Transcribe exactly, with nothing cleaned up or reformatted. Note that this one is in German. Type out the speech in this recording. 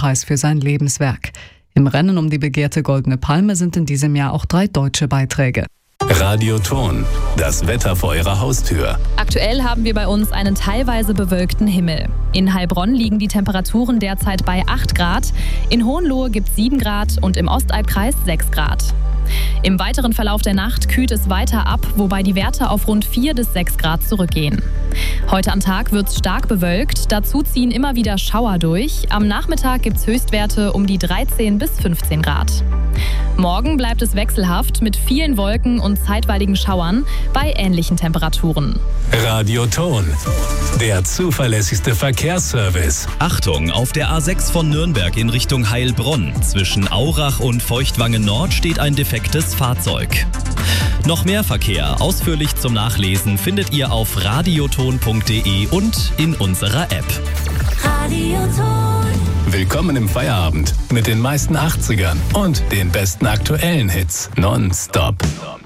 Preis für sein Lebenswerk. Im Rennen um die begehrte Goldene Palme sind in diesem Jahr auch drei deutsche Beiträge. Radioton, das Wetter vor Ihrer Haustür. Aktuell haben wir bei uns einen teilweise bewölkten Himmel. In Heilbronn liegen die Temperaturen derzeit bei acht Grad, in Hohenlohe gibt es sieben Grad und im Ostalbkreis sechs Grad. Im weiteren Verlauf der Nacht kühlt es weiter ab, wobei die Werte auf rund vier bis sechs Grad zurückgehen. Heute am Tag wird es stark bewölkt, dazu ziehen immer wieder Schauer durch. Am Nachmittag gibt es Höchstwerte um die dreizehn bis fünfzehn Grad. Morgen bleibt es wechselhaft mit vielen Wolken und zeitweiligen Schauern bei ähnlichen Temperaturen. Radioton, der zuverlässigste Verkehrsservice. Achtung, auf der A sechs von Nürnberg in Richtung Heilbronn. Zwischen Aurach und Feuchtwangen Nord steht ein defektes Fahrzeug. Noch mehr Verkehr, ausführlich zum Nachlesen, findet ihr auf radioton punkt de und in unserer App. Radioton. Willkommen im Feierabend mit den meisten achtzigern und den besten aktuellen Hits nonstop.